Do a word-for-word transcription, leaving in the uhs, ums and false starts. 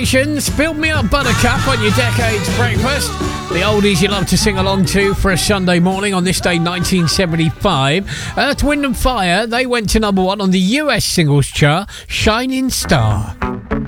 Temptations, Build Me Up Buttercup on your Decades Breakfast. The oldies you love to sing along to for a Sunday morning on this day nineteen seventy-five. Earth, Wind and Fire, they went to number one on the U S singles chart, Shining Star.